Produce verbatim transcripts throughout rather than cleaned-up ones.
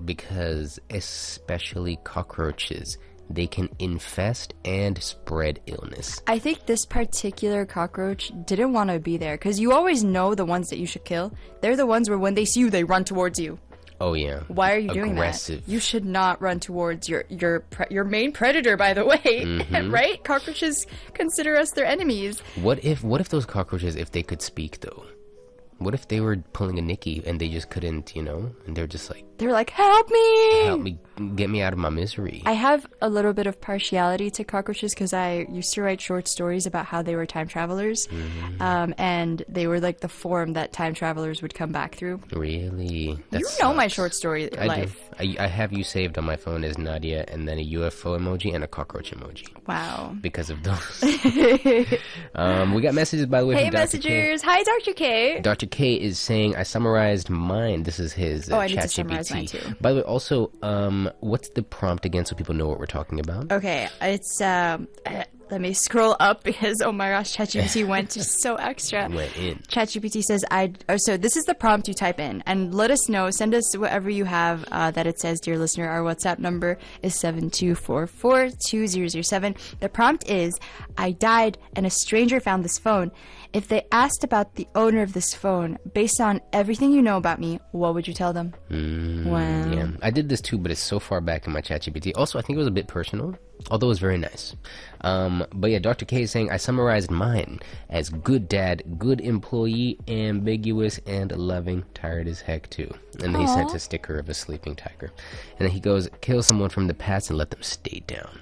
because especially cockroaches, they can infest and spread illness. I think this particular cockroach didn't want to be there because you always know the ones that you should kill. They're the ones where when they see you, they run towards you. Oh yeah. Why are you doing Aggressive. that? You should not run towards your your pre- your main predator. By the way, Mm-hmm. right? Cockroaches consider us their enemies. What if what if those cockroaches, if they could speak though? What if they were pulling a Nicky and they just couldn't, you know? And they're just like, They're like, help me! help me, get me out of my misery. I have a little bit of partiality to cockroaches because I used to write short stories about how they were time travelers. Mm-hmm. Um, and they were like the form that time travelers would come back through. Really? That you know my sucks. short story I life. do. I, I have you saved on my phone as Nadia, and then a U F O emoji and a cockroach emoji. Wow. Because of those. um, we got messages, by the way, Hey, from Doctor K. messengers. Hi, Doctor K. Doctor K is saying, I summarized mine. This is his uh, Oh, I need to chat summarize G P T. mine, too. By the way, also, um, what's the prompt again so people know what we're talking about? Okay, it's, um, let me scroll up because, oh my gosh, ChatGPT went just so extra. Went in. ChatGPT says, I, oh, so this is the prompt you type in, and let us know, send us whatever you have uh, that it says, dear listener. Our WhatsApp number is seven two four four, two zero zero seven. The prompt is, I died and a stranger found this phone. If they asked about the owner of this phone, based on everything you know about me, what would you tell them? Mm, Wow. Yeah, I did this too, but it's so far back in my chat G P T. Also, I think it was a bit personal, although it was very nice. Um, but yeah, Doctor K is saying, I summarized mine as good dad, good employee, ambiguous, and loving, tired as heck too. And then he Aw. sent a sticker of a sleeping tiger. And then he goes, kill someone from the past and let them stay down.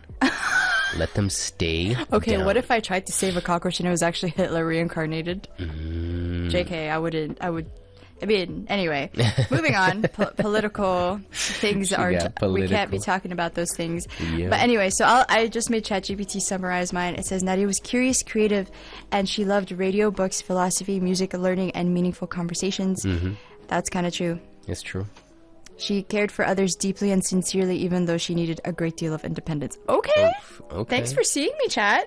Let them stay Okay, down. what if I tried to save a cockroach and it was actually Hitler reincarnated? Mm. J K, I wouldn't, I would, I mean, anyway, moving on. Po- political things She are, got t- we can't be political. talking about those things. Yeah. But anyway, so I'll, I just made ChatGPT summarize mine. It says, Nadia was curious, creative, and she loved radio, books, philosophy, music, learning, and meaningful conversations. Mm-hmm. That's kind of true. It's true. She cared for others deeply and sincerely, even though she needed a great deal of independence. Okay. Oof, okay. Thanks for seeing me, chat.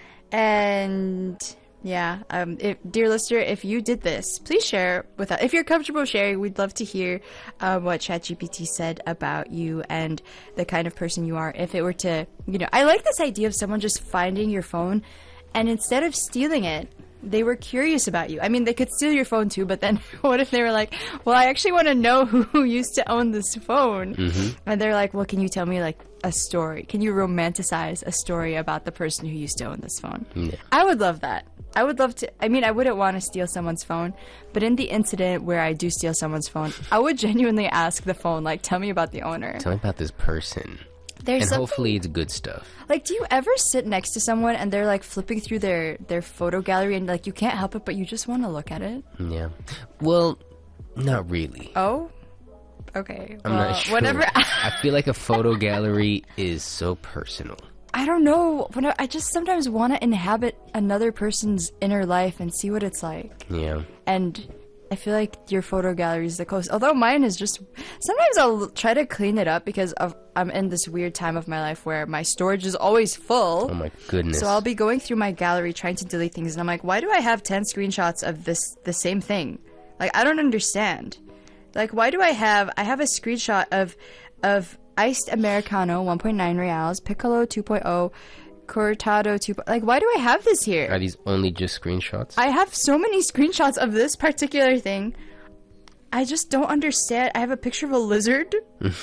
And yeah, um, if, dear listener, if you did this, please share with us. If you're comfortable sharing, we'd love to hear um, what ChatGPT said about you and the kind of person you are. If it were to, you know, I like this idea of someone just finding your phone, and instead of stealing it, they were curious about you. I mean, they could steal your phone too, but then what if they were like, well, I actually want to know who used to own this phone? Mm-hmm. And they're like, well, can you tell me like a story? Can you romanticize a story about the person who used to own this phone? Yeah. I would love that. I would love to. I mean, I wouldn't want to steal someone's phone, but in the incident where I do steal someone's phone, I would genuinely ask the phone, like, tell me about the owner. Tell me about this person. There's And something, hopefully it's good stuff. like, do you ever sit next to someone and they're like flipping through their their photo gallery and like you can't help it, but you just want to look at it? Yeah. Well, not really. Oh, okay. I'm well, not sure. Whatever. I feel like a photo gallery is so personal. I don't know. When I, I just sometimes want to inhabit another person's inner life and see what it's like. Yeah. And I feel like your photo gallery is the closest. Although mine is just... Sometimes I'll try to clean it up because of, I'm in this weird time of my life where my storage is always full. Oh my goodness. So I'll be going through my gallery trying to delete things, and I'm like, why do I have ten screenshots of this the same thing? Like, I don't understand. Like, why do I have... I have a screenshot of of iced Americano, one point nine reals, Piccolo two point oh, Cortado two. Like, why do I have this here? Are these only just screenshots? I have so many screenshots of this particular thing. I just don't understand. I have a picture of a lizard.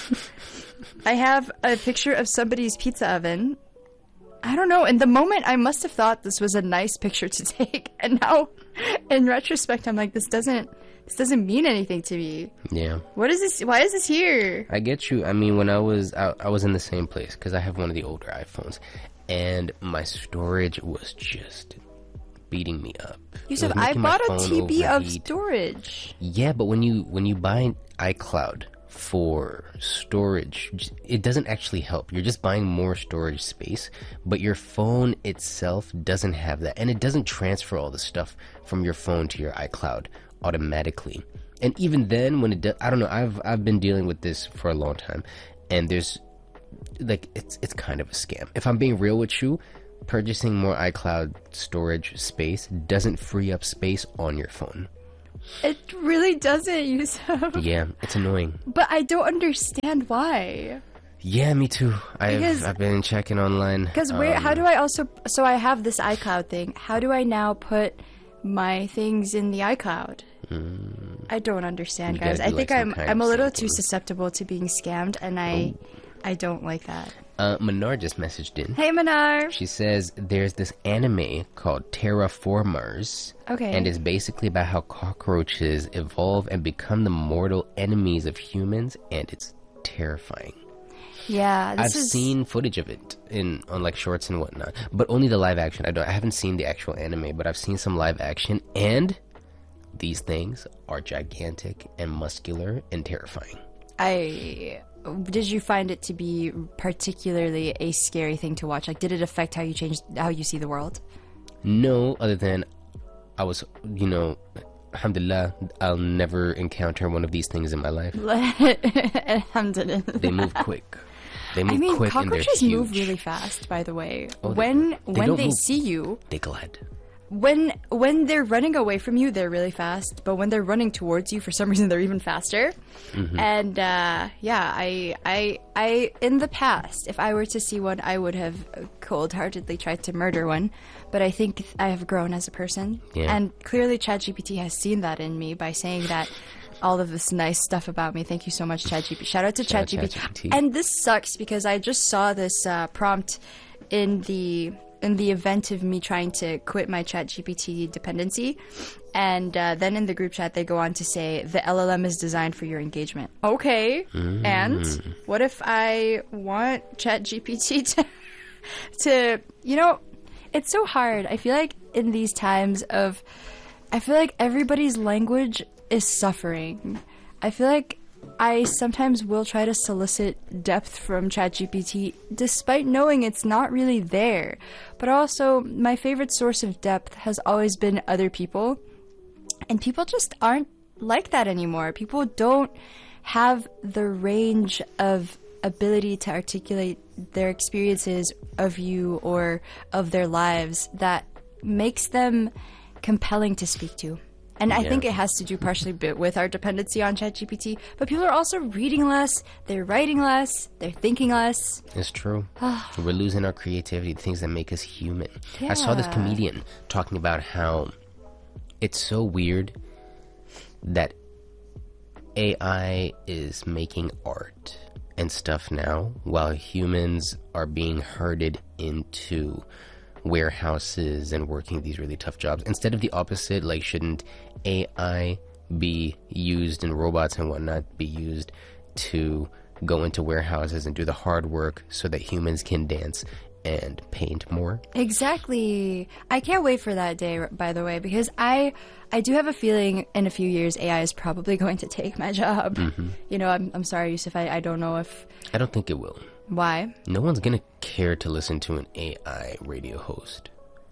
I have a picture of somebody's pizza oven. I don't know. In the moment, I must have thought this was a nice picture to take, and now, in retrospect, I'm like, this doesn't, this doesn't mean anything to me. Yeah. What is this? Why is this here? I get you. I mean, when I was I, I was in the same place because I have one of the older iPhones, and my storage was just beating me up. You It said was I making my bought a phone T B of overheat. storage. Yeah, but when you when you buy iCloud for storage, it doesn't actually help. You're just buying more storage space, but your phone itself doesn't have that, and it doesn't transfer all the stuff from your phone to your iCloud automatically. And even then, when it does, I don't know. I've I've been dealing with this for a long time, and there's like it's it's kind of a scam. If I'm being real with you, purchasing more iCloud storage space doesn't free up space on your phone. It really doesn't, Yusuf. Yeah, it's annoying. But I don't understand why. Yeah, me too. I've Because- I've been checking online. Because where? um, How do I also? So I have this iCloud thing. How do I now put my things in the iCloud? I don't understand, You gotta guys. I do, think like, some I'm kind I'm a of little syncing. too susceptible to being scammed, and I I don't like that. Uh, Manar just messaged in. Hey, Manar. She says there's this anime called Terraformers. Okay. And it's basically about how cockroaches evolve and become the mortal enemies of humans, and it's terrifying. Yeah, this I've is. seen footage of it in on like shorts and whatnot, but only the live action. I don't. I haven't seen the actual anime, but I've seen some live action, and these things are gigantic and muscular and terrifying. I did you find it to be particularly a scary thing to watch? Like, did it affect how you changed how you see the world? No, other than I was, you know, alhamdulillah, I'll never encounter one of these things in my life. Alhamdulillah. They move quick. They move I mean, quick and they're cockroaches huge. move really fast. By the way, Oh, they when do. They when don't they move- see you, They glide. when when they're running away from you, they're really fast. But when they're running towards you, for some reason, they're even faster. Mm-hmm. And uh, yeah, I I I in the past, if I were to see one, I would have cold-heartedly tried to murder one. But I think I have grown as a person, Yeah. and clearly, ChatGPT has seen that in me by saying that. All of this nice stuff about me. Thank you so much, ChatGPT. Shout out to Shout out ChatGPT. ChatGPT. And this sucks because I just saw this uh, prompt in the in the event of me trying to quit my ChatGPT dependency, and uh, then in the group chat they go on to say the L L M is designed for your engagement. Okay, Mm. and what if I want ChatGPT to to you know? It's so hard. I feel like in these times of, I feel like everybody's language is suffering. I feel like I sometimes will try to solicit depth from ChatGPT despite knowing it's not really there. But also, my favorite source of depth has always been other people. And people just aren't like that anymore. People don't have the range of ability to articulate their experiences of you or of their lives that makes them compelling to speak to. And I Yeah. think it has to do partially bit with our dependency on ChatGPT, but people are also reading less, they're writing less, they're thinking less. It's true. We're losing our creativity, the things that make us human. I saw this Yeah. comedian talking about how it's so weird that A I is making art and stuff now while humans are being herded into warehouses and working these really tough jobs. Instead of the opposite, like, shouldn't A I be used and robots and whatnot be used to go into warehouses and do the hard work so that humans can dance and paint more? Exactly. I can't wait for that day, by the way, because I I do have a feeling in a few years A I is probably going to take my job. You know, I'm I'm sorry, Yusuf, I, I don't know if I don't think it will. why. No one's gonna care to listen to an A I radio host.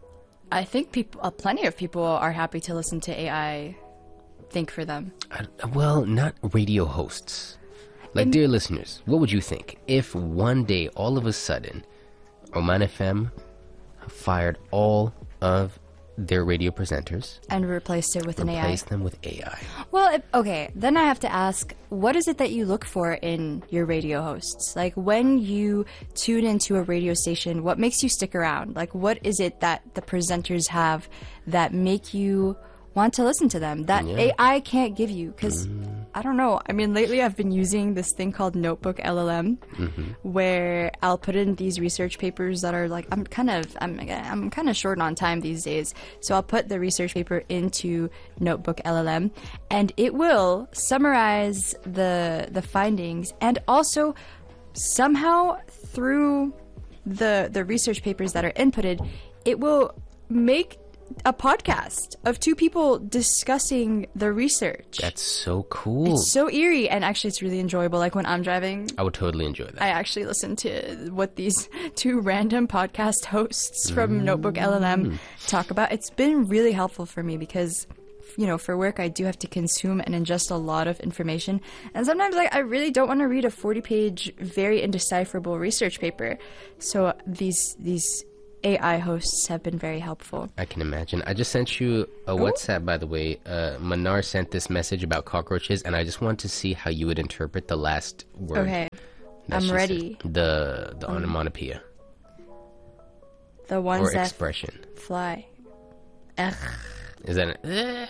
I think people, uh, plenty of people are happy to listen to A I think for them. I, well, not radio hosts. Like, dear listeners, what would you think if one day, all of a sudden, Oman F M fired all of their radio presenters, And replaced it with an A I. replaced them with A I? Well, if, okay, then I have to ask, what is it that you look for in your radio hosts? Like, when you tune into a radio station, what makes you stick around? Like, what is it that the presenters have that make you want to listen to them that Yeah. A I can't give you? Because, I don't know. I mean, lately I've been using this thing called Notebook L L M, where I'll put in these research papers that are like, I'm kind of, I'm, I'm kind of short on time these days. So I'll put the research paper into Notebook L L M, and it will summarize the the findings, and also somehow through the the research papers that are inputted, it will make a podcast of two people discussing the research. That's so cool. It's so eerie, and actually it's really enjoyable. Like when I'm driving, I would totally enjoy that. I actually listen to what these two random podcast hosts from Notebook L L M talk about. It's been really helpful for me because, you know, for work I do have to consume and ingest a lot of information, and sometimes like I really don't want to read a forty page very indecipherable research paper. So these these A I hosts have been very helpful. I can imagine. I just sent you a WhatsApp, by the way. Uh, Manar sent this message about cockroaches, and I just want to see how you would interpret the last word. Okay, that I'm she ready. said. The the onomatopoeia The ones or that expression. fly. Ugh. Is that? An,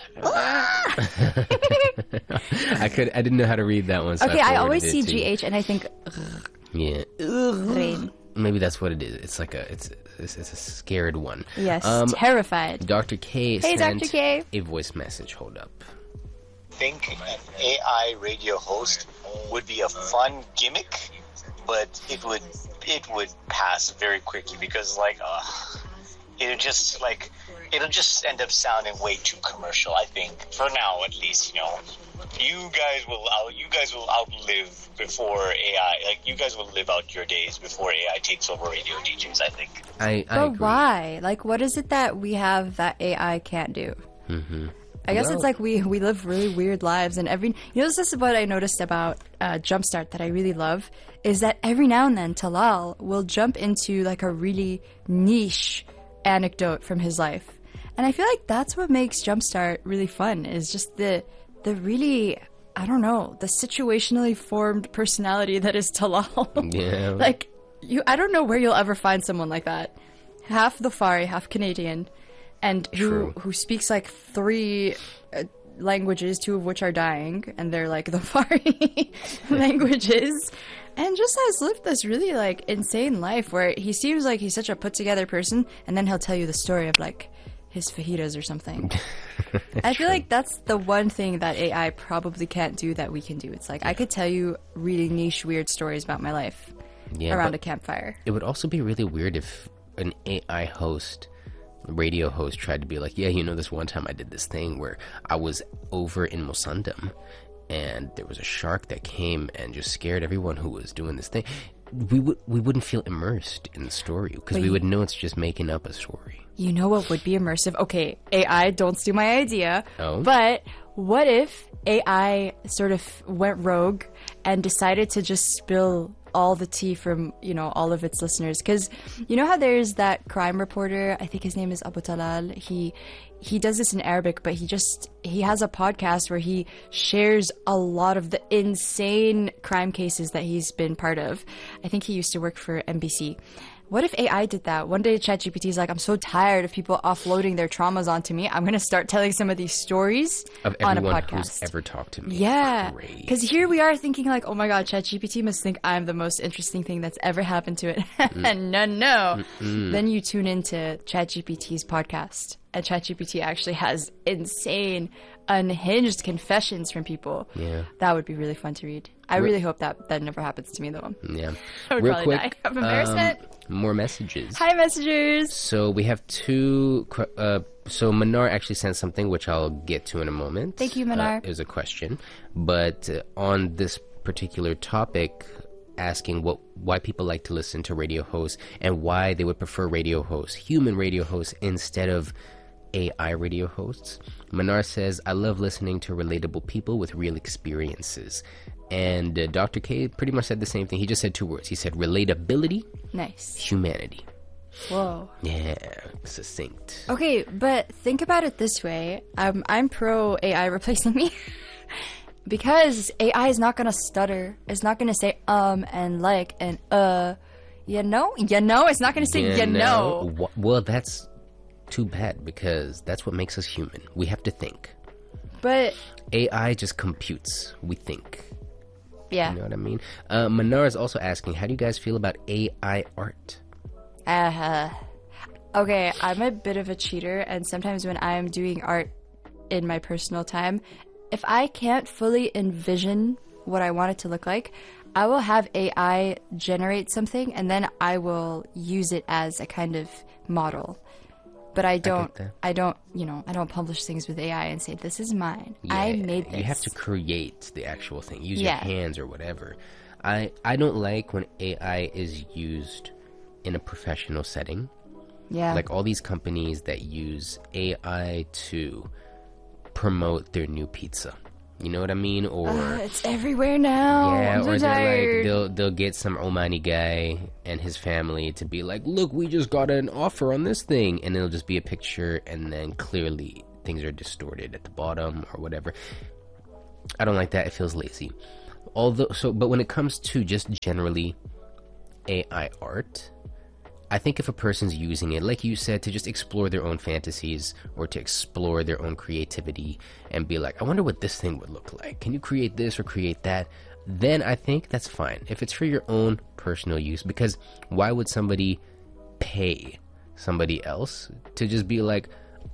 I could. I didn't know how to read that one. So Okay, I, I always see forwarded it to G you. H and I think Yeah. rain. Maybe that's what it is. It's like a. It's it's, it's a scared one. Yes, Um, terrified. Doctor K Hey, sent Doctor K. a voice message. Hold up. Think an A I radio host would be a fun gimmick, but it would it would pass very quickly because like uh, it'll just like it'll just end up sounding way too commercial. I think for now, at least, you know, you guys will out you guys will outlive before A I. Like you guys will live out your days before A I takes over radio D Js. I think. I. I But agree. why? Like, what is it that we have that A I can't do? Mm-hmm. I guess Well- it's like we we live really weird lives, and every you know this is what I noticed about uh, Jumpstart that I really love is that every now and then Talal will jump into like a really niche anecdote from his life, and I feel like that's what makes Jumpstart really fun is just the the really I don't know the situationally formed personality that is Talal. Yeah. Like you, I don't know where you'll ever find someone like that. Half Dhofari, half Canadian, and who True. who speaks like three uh, languages, two of which are dying, and they're like Dhofari languages, and just has lived this really like insane life where he seems like he's such a put together person, and then he'll tell you the story of like his fajitas or something. I feel like that's the one thing that A I probably can't do that we can do. It's like I could tell you really niche, weird stories about my life Yeah, around but a campfire. it would also be really weird if an A I host, radio host, tried to be like, yeah, you know, this one time I did this thing where I was over in Mosundum and there was a shark that came and just scared everyone who was doing this thing. We would we wouldn't feel immersed in the story because But we you- would know it's just making up a story. You know what would be immersive? Okay, A I, don't steal my idea. Oh? But what if A I sort of went rogue and decided to just spill all the tea from, you know, all of its listeners? Because you know how there's that crime reporter, I think his name is Abu Talal. He he does this in Arabic, but he just he has a podcast where he shares a lot of the insane crime cases that he's been part of. I think he used to work for N B C. What if A I did that? One day ChatGPT is like, I'm so tired of people offloading their traumas onto me. I'm going to start telling some of these stories Of on a everyone podcast. who's ever talked to me. Yeah, Crazy. because here we are thinking like, oh my god, ChatGPT must think I'm the most interesting thing that's ever happened to it. Mm. no, no. Then you tune into ChatGPT's podcast, and ChatGPT actually has insane, unhinged confessions from people. Yeah. That would be really fun to read. I really hope that that never happens to me though. Yeah. I would Real probably quick, die of embarrassment. um, more messages. Hi, messengers. So we have two. que- Uh, so Manar actually sent something, which I'll get to in a moment. Thank you, Manar. Uh, it was a question, but uh, on this particular topic, asking what why people like to listen to radio hosts and why they would prefer radio hosts, human radio hosts, instead of A I radio hosts. Manar says, "I love listening to relatable people with real experiences." And uh, Doctor K pretty much said the same thing. He just said two words. He said relatability, Nice. humanity. Whoa. Yeah, succinct. Okay, but think about it this way. Um, I'm pro A I replacing me. Because A I is not gonna stutter. It's not gonna say um and like and uh. You know? You know? It's not gonna say you, know. Wh- Well, that's too bad because that's what makes us human. We have to think. But, A I just computes. We think. yeah. You know what I mean? Uh, Manar is also asking, how do you guys feel about A I art? Uh, okay, I'm a bit of a cheater, and sometimes when I'm doing art in my personal time, if I can't fully envision what I want it to look like, I will have A I generate something, and then I will use it as a kind of model. But I don't, that. I, don't, you know, I don't publish things with A I and say, this is mine. I Yeah, made this. You have to create the actual thing. Use Yeah. your hands or whatever. I I don't like when A I is used in a professional setting. Yeah. Like all these companies that use A I to promote their new pizza. You know what I mean? Or Uh, it's everywhere now. yeah, I'm so or they're like tired. they'll they'll get some Omani guy and his family to be like, look, we just got an offer on this thing, and it'll just be a picture, and then clearly things are distorted at the bottom or whatever. I don't like that. It feels lazy. Although, so, but when it comes to just generally A I art, I think if a person's using it, like you said, to just explore their own fantasies or to explore their own creativity and be like, I wonder what this thing would look like. Can you create this or create that? Then I think that's fine. If it's for your own personal use, because why would somebody pay somebody else to just be like,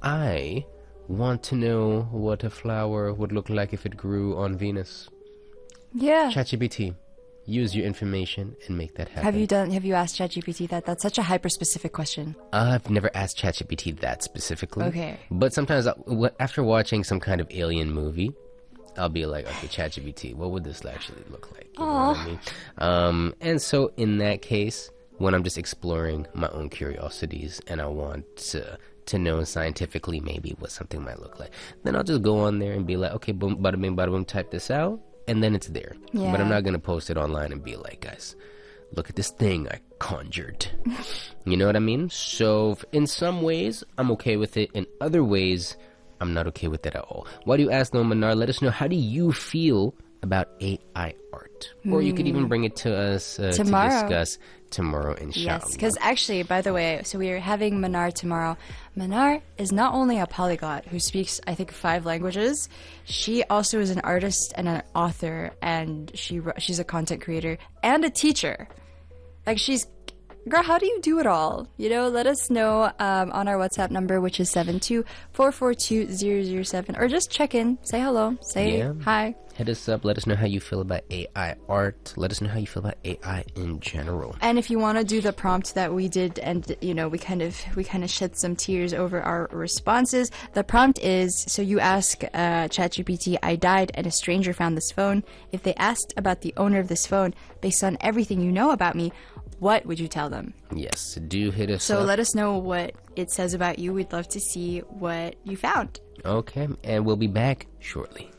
I want to know what a flower would look like if it grew on Venus? Yeah. ChatGPT. Use your information and make that happen. Have you done? Have you asked ChatGPT that? That's such a hyper-specific question. I've never asked ChatGPT that specifically. Okay. But sometimes, I, wh- after watching some kind of alien movie, I'll be like, okay, ChatGPT, what would this actually look like? You know what I mean? Um, and so in that case, when I'm just exploring my own curiosities and I want to to know scientifically maybe what something might look like, then I'll just go on there and be like, okay, boom, bada bing, bada boom, type this out. And then it's there. Yeah. But I'm not going to post it online and be like, guys, look at this thing I conjured. You know what I mean? So f- in some ways, I'm okay with it. In other ways, I'm not okay with it at all. Why do you ask, though, Manar? Let us know, how do you feel about A I art? Or you could even bring it to us uh, to Tomorrow. discuss tomorrow, inshallah. Yes, because actually, by the way, so we are having Manar tomorrow. Manar is not only a polyglot who speaks, I think, five languages. She also is an artist and an author, and she wr- she's a content creator and a teacher. Like, she's, girl, how do you do it all? You know, let us know um, on our WhatsApp number, which is seven two four four two zero zero seven, or just check in, say hello, say Yeah. hi. Hit us up. Let us know how you feel about A I art. Let us know how you feel about A I in general. And if you want to do the prompt that we did, and you know, we kind of we kind of shed some tears over our responses. The prompt is: so you ask uh, ChatGPT, "I died and a stranger found this phone. If they asked about the owner of this phone, based on everything you know about me, what would you tell them?" Yes, do hit us So up. let us know what it says about you. We'd love to see what you found. Okay, and we'll be back shortly.